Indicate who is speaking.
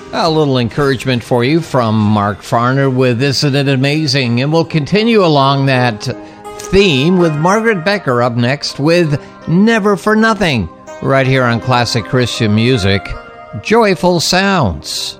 Speaker 1: A little encouragement for you from Mark Farner with Isn't It Amazing? And we'll continue along that theme with Margaret Becker up next with Never for Nothing, right here on Classic Christian Music, Joyful Sounds.